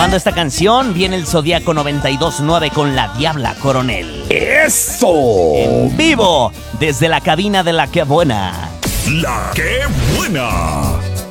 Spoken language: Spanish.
Grabando esta canción viene el Zodíaco 92.9 con La Diabla Coronel. ¡Eso! En vivo, desde la cabina de La Que Buena. ¡La Que Buena!